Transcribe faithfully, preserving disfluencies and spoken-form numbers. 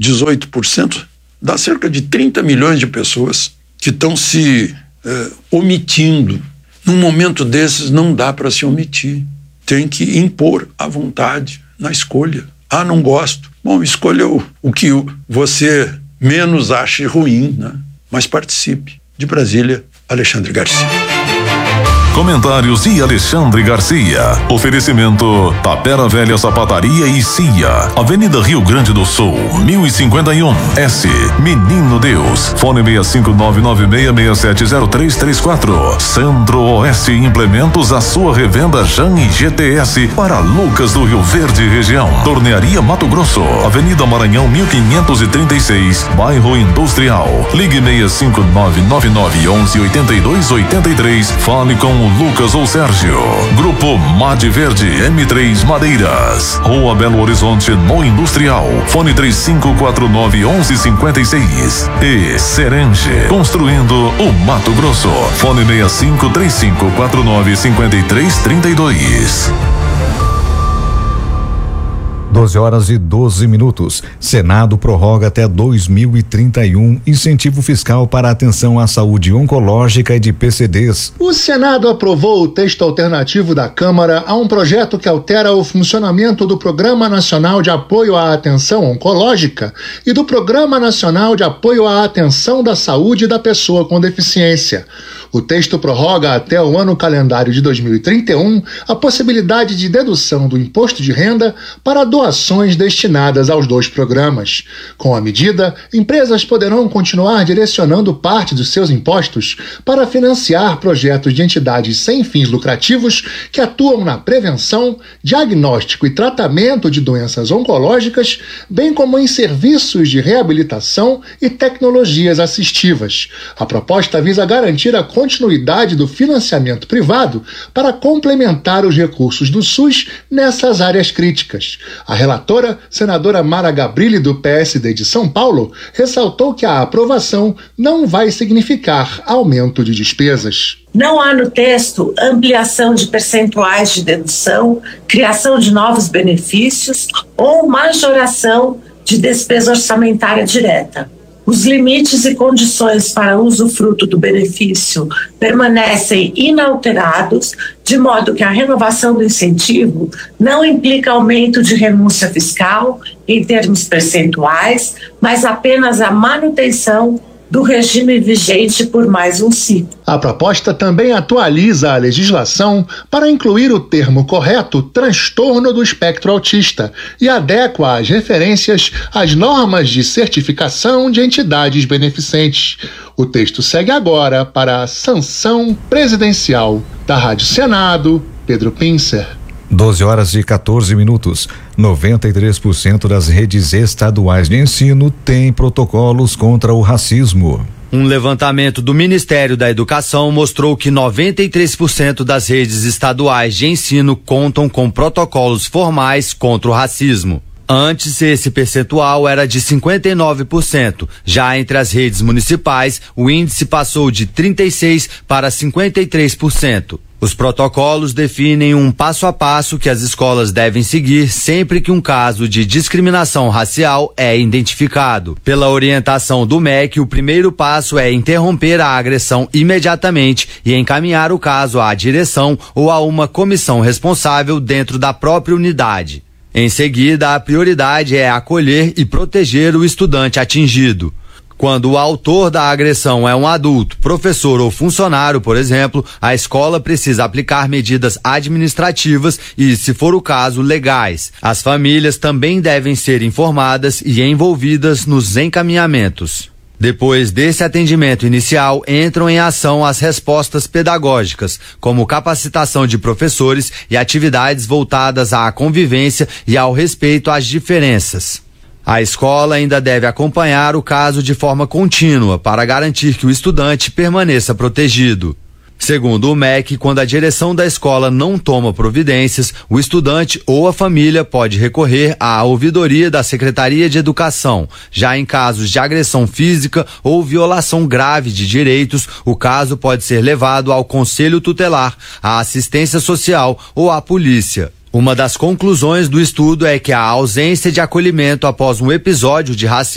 dezoito por cento, dá cerca de trinta milhões de pessoas que estão se eh, omitindo. Num momento desses não dá para se omitir. Tem que impor a vontade na escolha. Ah, não gosto. Bom, escolha o, o que você menos ache ruim, né? Mas participe. De Brasília, Alexandre Garcia. Comentários de Alexandre Garcia. Oferecimento Tapera Velha Sapataria e Cia, Avenida Rio Grande do Sul, mil e cinquenta e um, S. Menino Deus. Fone seis cinco nove nove seis seis sete zero três três quatro. Centro-Oeste Implementos, a sua revenda Jan e G T S para Lucas do Rio Verde região. Tornearia Mato Grosso, Avenida Maranhão mil quinhentos e trinta e seis, Bairro Industrial. Ligue seis cinco nove nove nove onze oitenta e dois oitenta e três. Fale com Lucas ou Sérgio. Grupo Made Verde M três Madeiras, Rua Belo Horizonte no Industrial. Fone três cinco quatro nove onze cinquenta e seis. E Serenge, construindo o Mato Grosso. Fone seis cinco três cinco quatro nove cinco três três dois. doze horas e doze minutos. Senado prorroga até dois mil e trinta e um incentivo fiscal para atenção à saúde oncológica e de P C Ds. O Senado aprovou o texto alternativo da Câmara a um projeto que altera o funcionamento do Programa Nacional de Apoio à Atenção Oncológica e do Programa Nacional de Apoio à Atenção da Saúde da Pessoa com Deficiência. O texto prorroga até o ano calendário de dois mil e trinta e um a possibilidade de dedução do imposto de renda para doações destinadas aos dois programas. Com a medida, empresas poderão continuar direcionando parte dos seus impostos para financiar projetos de entidades sem fins lucrativos que atuam na prevenção, diagnóstico e tratamento de doenças oncológicas, bem como em serviços de reabilitação e tecnologias assistivas. A proposta visa garantir a continuidade do financiamento privado para complementar os recursos do SUS nessas áreas críticas. A relatora, senadora Mara Gabrilli, do P S D de São Paulo, ressaltou que a aprovação não vai significar aumento de despesas. Não há no texto ampliação de percentuais de dedução, criação de novos benefícios ou majoração de despesa orçamentária direta. Os limites e condições para usufruto do benefício permanecem inalterados, de modo que a renovação do incentivo não implica aumento de renúncia fiscal em termos percentuais, mas apenas a manutenção do regime vigente por mais um ciclo. A proposta também atualiza a legislação para incluir o termo correto transtorno do espectro autista e adequa as referências às normas de certificação de entidades beneficentes. O texto segue agora para a sanção presidencial. Da Rádio Senado, Pedro Pincer. doze horas e quatorze minutos. noventa e três por cento das redes estaduais de ensino têm protocolos contra o racismo. Um levantamento do Ministério da Educação mostrou que noventa e três por cento das redes estaduais de ensino contam com protocolos formais contra o racismo. Antes, esse percentual era de cinquenta e nove por cento. Já entre as redes municipais, o índice passou de trinta e seis por cento para cinquenta e três por cento. Os protocolos definem um passo a passo que as escolas devem seguir sempre que um caso de discriminação racial é identificado. Pela orientação do M E C, o primeiro passo é interromper a agressão imediatamente e encaminhar o caso à direção ou a uma comissão responsável dentro da própria unidade. Em seguida, a prioridade é acolher e proteger o estudante atingido. Quando o autor da agressão é um adulto, professor ou funcionário, por exemplo, a escola precisa aplicar medidas administrativas e, se for o caso, legais. As famílias também devem ser informadas e envolvidas nos encaminhamentos. Depois desse atendimento inicial, entram em ação as respostas pedagógicas, como capacitação de professores e atividades voltadas à convivência e ao respeito às diferenças. A escola ainda deve acompanhar o caso de forma contínua para garantir que o estudante permaneça protegido. Segundo o M E C, quando a direção da escola não toma providências, o estudante ou a família pode recorrer à ouvidoria da Secretaria de Educação. Já em casos de agressão física ou violação grave de direitos, o caso pode ser levado ao Conselho Tutelar, à assistência social ou à polícia. Uma das conclusões do estudo é que a ausência de acolhimento após um episódio de racismo